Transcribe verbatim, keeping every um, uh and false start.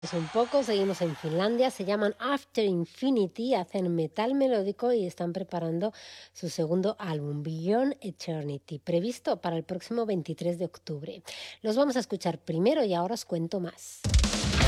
Pues un poco, seguimos en Finlandia, se llaman After Infinity, hacen metal melódico y están preparando su segundo álbum, Beyond Eternity, previsto para el próximo veintitrés de octubre. Los vamos a escuchar primero y ahora os cuento más.